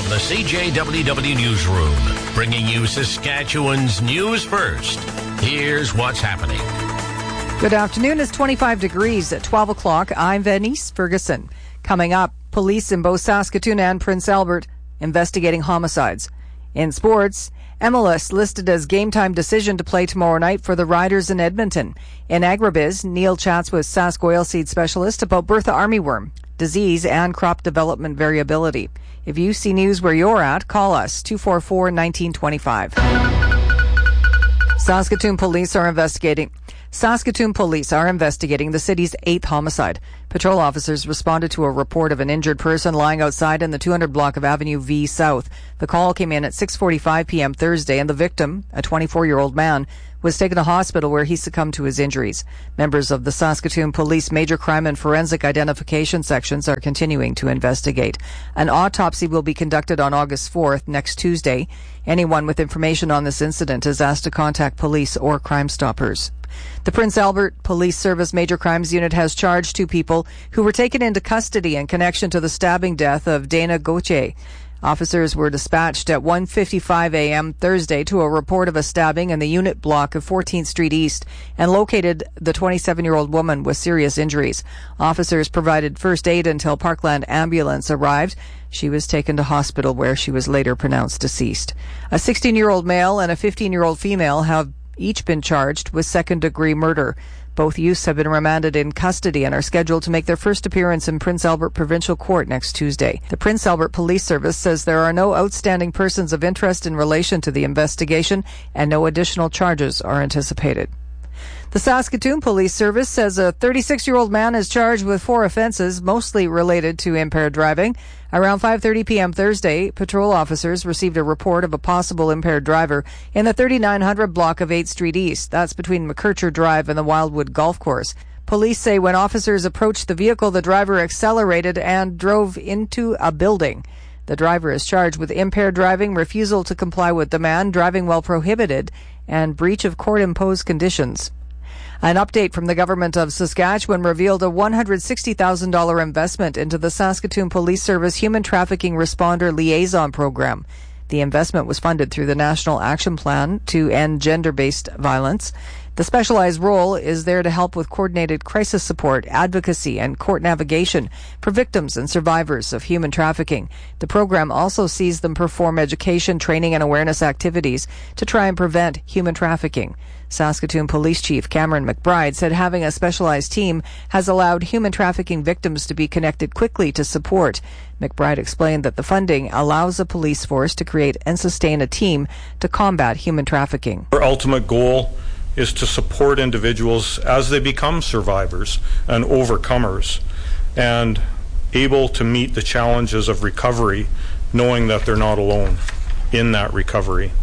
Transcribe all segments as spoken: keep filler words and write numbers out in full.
From the C J W W Newsroom, bringing you Saskatchewan's news first. Here's what's happening. Good afternoon. It's twenty-five degrees at twelve o'clock. I'm Venice Ferguson. Coming up, police in both Saskatoon and Prince Albert investigating homicides. In sports, M L S listed as game time decision to play tomorrow night for the Riders in Edmonton. In agribiz, Neil chats with Sask oilseed specialist about Bertha armyworm, disease and crop development variability. If you see news where you're at, call us two four four, one nine two five. Saskatoon police are investigating. Saskatoon police are investigating the city's eighth homicide. Patrol officers responded to a report of an injured person lying outside in the two hundred block of Avenue V South. The call came in at six forty-five p.m. Thursday, and the victim, a twenty-four-year-old man, was taken to hospital where he succumbed to his injuries. Members of the Saskatoon Police Major Crime and Forensic Identification sections are continuing to investigate. An autopsy will be conducted on August fourth, next Tuesday. Anyone with information on this incident is asked to contact police or Crime Stoppers. The Prince Albert Police Service Major Crimes Unit has charged two people who were taken into custody in connection to the stabbing death of Dana Gauthier. Officers were dispatched at one fifty-five a.m. Thursday to a report of a stabbing in the unit block of fourteenth Street East and located the twenty-seven-year-old woman with serious injuries. Officers provided first aid until Parkland ambulance arrived. She was taken to hospital where she was later pronounced deceased. A sixteen-year-old male and a fifteen-year-old female have each been charged with second-degree murder. Both youths have been remanded in custody and are scheduled to make their first appearance in Prince Albert Provincial Court next Tuesday. The Prince Albert Police Service says there are no outstanding persons of interest in relation to the investigation and no additional charges are anticipated. The Saskatoon Police Service says a thirty-six-year-old man is charged with four offenses, mostly related to impaired driving. Around five thirty p.m. Thursday, patrol officers received a report of a possible impaired driver in the thirty-nine hundred block of eighth Street East. That's between McKercher Drive and the Wildwood Golf Course. Police say when officers approached the vehicle, the driver accelerated and drove into a building. The driver is charged with impaired driving, refusal to comply with demand, driving while prohibited, and breach of court-imposed conditions. An update from the government of Saskatchewan revealed a one hundred sixty thousand dollars investment into the Saskatoon Police Service Human Trafficking Responder Liaison Program. The investment was funded through the National Action Plan to End Gender-Based Violence. The specialized role is there to help with coordinated crisis support, advocacy, and court navigation for victims and survivors of human trafficking. The program also sees them perform education, training, and awareness activities to try and prevent human trafficking. Saskatoon Police Chief Cameron McBride said having a specialized team has allowed human trafficking victims to be connected quickly to support. McBride explained that the funding allows a police force to create and sustain a team to combat human trafficking. Our ultimate goal is to support individuals as they become survivors and overcomers and able to meet the challenges of recovery, knowing that they're not alone in that recovery.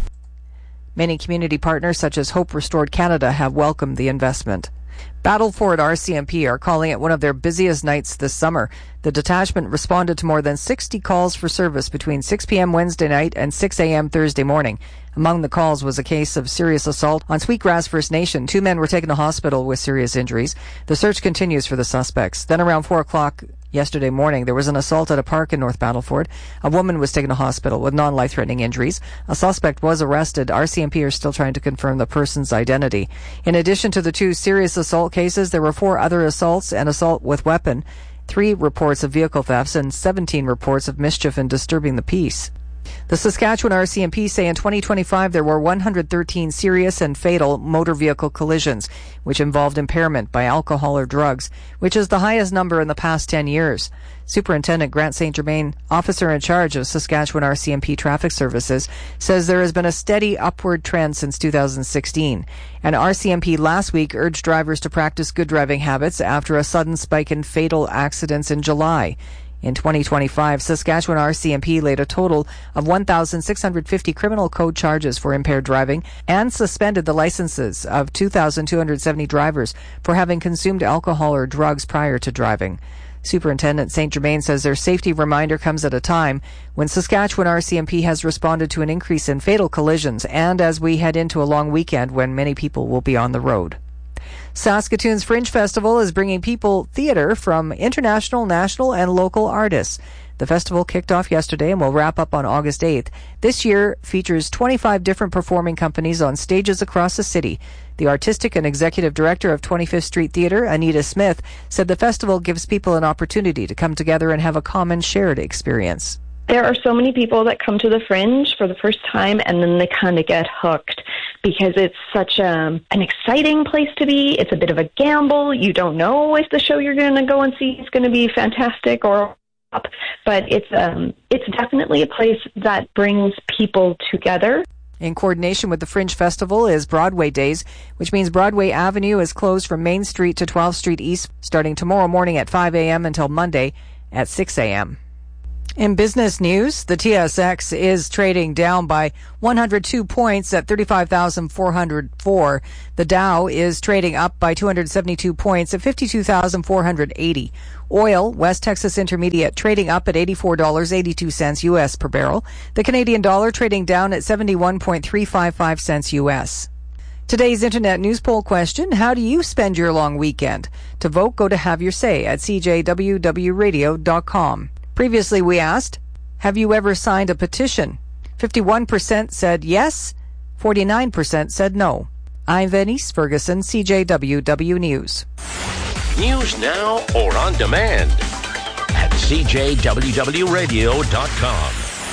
Many community partners such as Hope Restored Canada have welcomed the investment. Battleford R C M P are calling it one of their busiest nights this summer. The detachment responded to more than sixty calls for service between six p.m. Wednesday night and six a.m. Thursday morning. Among the calls was a case of serious assault on Sweetgrass First Nation. Two men were taken to hospital with serious injuries. The search continues for the suspects. Then around four o'clock yesterday morning, there was an assault at a park in North Battleford. A woman was taken to hospital with non-life-threatening injuries. A suspect was arrested. R C M P are still trying to confirm the person's identity. In addition to the two serious assault cases, there were four other assaults and assault with weapon, three reports of vehicle thefts, and seventeen reports of mischief and disturbing the peace. The Saskatchewan R C M P say in twenty twenty-five there were one hundred thirteen serious and fatal motor vehicle collisions, which involved impairment by alcohol or drugs, which is the highest number in the past ten years. Superintendent Grant Saint Germain, officer in charge of Saskatchewan R C M P Traffic Services, says there has been a steady upward trend since two thousand sixteen. And R C M P last week urged drivers to practice good driving habits after a sudden spike in fatal accidents in July. In twenty twenty-five, Saskatchewan R C M P laid a total of one thousand six hundred fifty criminal code charges for impaired driving and suspended the licenses of two thousand two hundred seventy drivers for having consumed alcohol or drugs prior to driving. Superintendent Saint Germain says their safety reminder comes at a time when Saskatchewan R C M P has responded to an increase in fatal collisions and as we head into a long weekend when many people will be on the road. Saskatoon's Fringe Festival is bringing people theatre from international, national, and local artists. The festival kicked off yesterday and will wrap up on August eighth. This year features twenty-five different performing companies on stages across the city. The artistic and executive director of twenty-fifth Street Theatre, Anita Smith, said the festival gives people an opportunity to come together and have a common shared experience. There are so many people that come to the Fringe for the first time and then they kind of get hooked because it's such a, an exciting place to be. It's a bit of a gamble. You don't know if the show you're going to go and see is going to be fantastic or up, but it's um, it's definitely a place that brings people together. In coordination with the Fringe Festival is Broadway Days, which means Broadway Avenue is closed from Main Street to twelfth Street East starting tomorrow morning at five a.m. until Monday at six a.m. In business news, the T S X is trading down by one hundred two points at thirty-five thousand four hundred four. The Dow is trading up by two hundred seventy-two points at fifty-two thousand four hundred eighty. Oil, West Texas Intermediate, trading up at eighty-four dollars and eighty-two cents U S per barrel. The Canadian dollar trading down at seventy-one point three five five cents U S. Today's Internet News Poll question, how do you spend your long weekend? To vote, go to Have Your Say at c j w w radio dot com. Previously, we asked, have you ever signed a petition? fifty-one percent said yes, forty-nine percent said no. I'm Venice Ferguson, C J W W News. News now or on demand at c j w w radio dot com.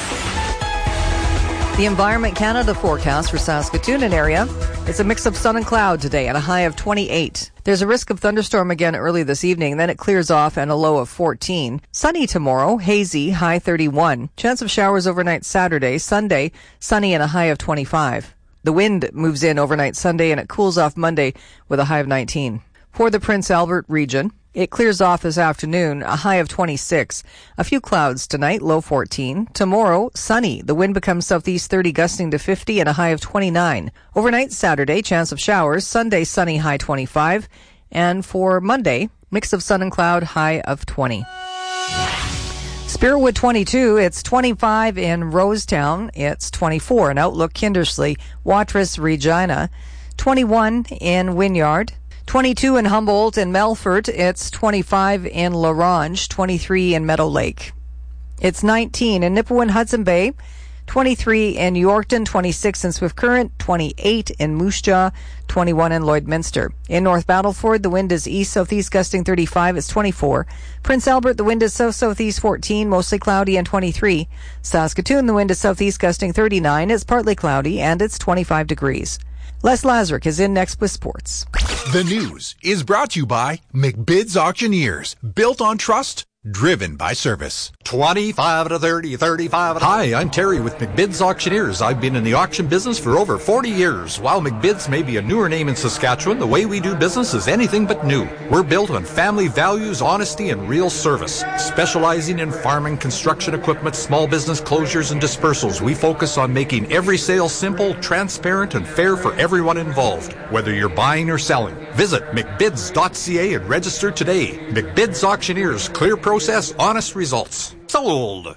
The Environment Canada forecast for Saskatoon and area is a mix of sun and cloud today at a high of twenty-eight. There's a risk of thunderstorm again early this evening, then it clears off and a low of fourteen. Sunny tomorrow, hazy, high thirty-one. Chance of showers overnight Saturday. Sunday, sunny and a high of twenty-five. The wind moves in overnight Sunday and it cools off Monday with a high of nineteen. For the Prince Albert region, it clears off this afternoon, a high of twenty-six. A few clouds tonight, low fourteen. Tomorrow, sunny. The wind becomes southeast thirty, gusting to fifty, and a high of twenty-nine. Overnight Saturday, chance of showers. Sunday, sunny, high twenty-five. And for Monday, mix of sun and cloud, high of twenty. Spiritwood twenty-two, it's twenty-five in Rosetown. It's twenty-four in Outlook, Kindersley, Watrous, Regina. twenty-one in Wynyard. twenty-two in Humboldt and Melfort. It's twenty-five in La Ronge, twenty-three in Meadow Lake. It's nineteen in Nipawin, Hudson Bay, twenty-three in Yorkton, twenty-six in Swift Current, twenty-eight in Moose Jaw, twenty-one in Lloydminster. In North Battleford, the wind is east-southeast gusting thirty-five, it's twenty-four. Prince Albert, the wind is south-southeast fourteen, mostly cloudy and twenty-three. Saskatoon, the wind is southeast gusting thirty-nine, it's partly cloudy and it's twenty-five degrees. Les Lazaruk is in next with sports. The news is brought to you by McBid's Auctioneers. Built on trust, driven by service. twenty-five to thirty, thirty-five to Hi, I'm Terry with McBid's Auctioneers. I've been in the auction business for over forty years. While McBid's may be a newer name in Saskatchewan, the way we do business is anything but new. We're built on family values, honesty, and real service. Specializing in farming, construction equipment, small business closures, and dispersals, we focus on making every sale simple, transparent, and fair for everyone involved, whether you're buying or selling. Visit mcbids dot c a and register today. McBid's Auctioneers, clear process, honest results. Sold.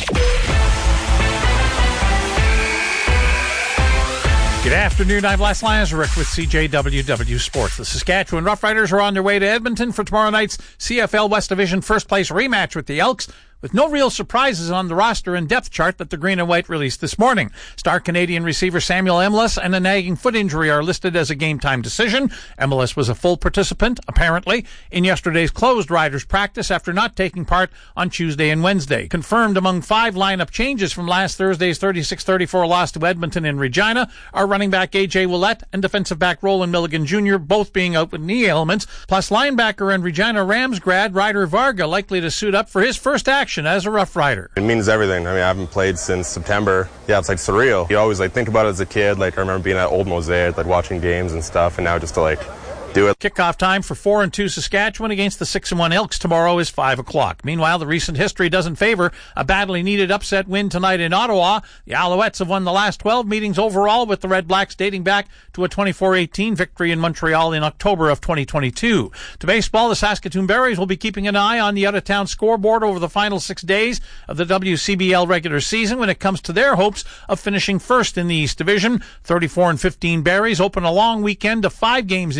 Good afternoon, I'm Les Lazaruk with C J W W Sports. The Saskatchewan Roughriders are on their way to Edmonton for tomorrow night's C F L West Division first place rematch with the Elks, with no real surprises on the roster and depth chart that the Green and White released this morning. Star Canadian receiver Samuel Emilus and a nagging foot injury are listed as a game-time decision. Emilus was a full participant, apparently, in yesterday's closed Riders practice after not taking part on Tuesday and Wednesday. Confirmed among five lineup changes from last Thursday's thirty-six thirty-four loss to Edmonton and Regina are running back A J Ouellette and defensive back Roland Milligan Junior, both being out with knee ailments, plus linebacker and Regina Rams grad Ryder Varga likely to suit up for his first action as a Rough Rider. It means everything. I mean, I haven't played since September. Yeah, it's like surreal. You always like think about it as a kid. Like I remember being at Old Mosaic, like watching games and stuff, and now just to like do it. Kickoff time for four and two Saskatchewan against the six and one Elks tomorrow is five o'clock. Meanwhile, the recent history doesn't favor a badly needed upset win tonight in Ottawa. The Alouettes have won the last twelve meetings overall, with the Red Blacks dating back to a twenty-four eighteen victory in Montreal in October of twenty twenty-two. To baseball, the Saskatoon Berries will be keeping an eye on the out-of-town scoreboard over the final six days of the W C B L regular season when it comes to their hopes of finishing first in the East Division. thirty-four and fifteen Berries open a long weekend of five games in four days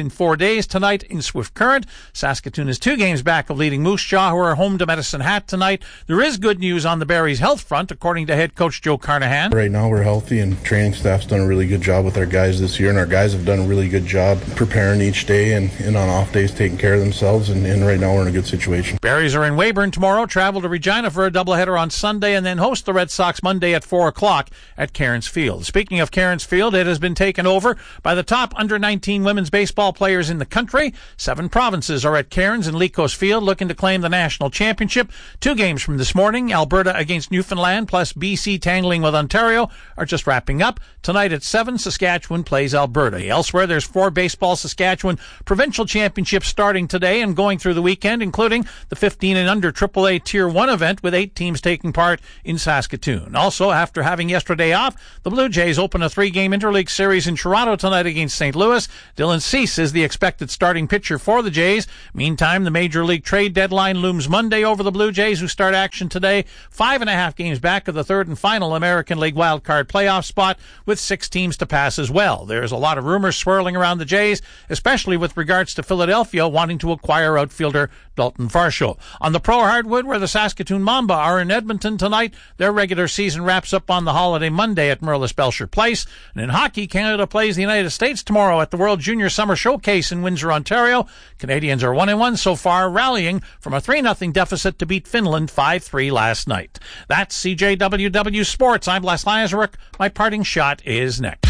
Days tonight in Swift Current. Saskatoon is two games back of leading Moose Jaw, who are home to Medicine Hat tonight. There is good news on the Berries health front, according to head coach Joe Carnahan. Right now we're healthy, and training staff's done a really good job with our guys this year, and our guys have done a really good job preparing each day and, and on off days taking care of themselves, and, and right now we're in a good situation. Berries are in Weyburn tomorrow, travel to Regina for a doubleheader on Sunday, and then host the Red Sox Monday at four o'clock at Cairns Field. Speaking of Cairns Field, it has been taken over by the top under nineteen women's baseball players in the country. Seven provinces are at Cairns and Lecos Field looking to claim the national championship. Two games from this morning, Alberta against Newfoundland plus B C tangling with Ontario, are just wrapping up. Tonight at seven, Saskatchewan plays Alberta. Elsewhere, there's four baseball Saskatchewan provincial championships starting today and going through the weekend, including the fifteen and under triple A Tier one event with eight teams taking part in Saskatoon. Also, after having yesterday off, the Blue Jays open a three-game interleague series in Toronto tonight against Saint Louis. Dylan Cease is the expected starting pitcher for the Jays. Meantime, the Major League trade deadline looms Monday over the Blue Jays, who start action today, five and a half games back of the third and final American League wildcard playoff spot, with six teams to pass as well. There's a lot of rumors swirling around the Jays, especially with regards to Philadelphia wanting to acquire outfielder Dalton Varsho. On the pro hardwood, where the Saskatoon Mamba are in Edmonton tonight, their regular season wraps up on the holiday Monday at Merlis Belcher Place. And in hockey, Canada plays the United States tomorrow at the World Junior Summer Showcase in Windsor, Ontario. Canadians are one and one so far, rallying from a three nothing deficit to beat Finland five three last night. That's C J W W Sports. I'm Les Lazaruk. My parting shot is next.